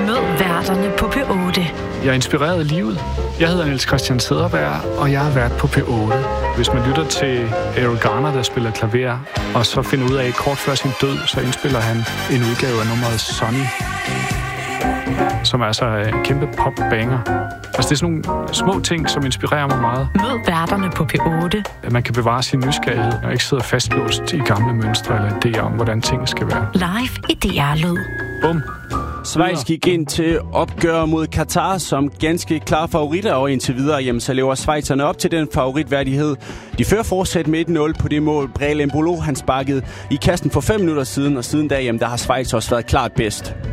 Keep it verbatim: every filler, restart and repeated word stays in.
Mød værterne på P otte. Jeg er inspireret af livet. Jeg hedder Niels Christian Cederberg, og jeg er vært på P otte. Hvis man lytter til Errol Garner, der spiller klaver, og så finder ud af, at kort før sin død, så indspiller han en udgave af nummeret Sunny, som er altså en kæmpe pop-banger. Altså, det er sådan nogle små ting, som inspirerer mig meget. Mød værterne på P otte. At man kan bevare sin nysgerrighed, og ikke sidde fastlåst i gamle mønstre eller idéer om, hvordan tingene skal være. Live i D R-lyd. Bum. Schweiz gik ind til opgør mod Katar som ganske klare favoritter, og indtil videre, jamen, så lever schweizerne op til den favoritværdighed. De fører fortsat med et nul på det mål. Breel Embolo, han sparkede i kassen for fem minutter siden, og siden da, jamen, der har Schweiz også været klart bedst.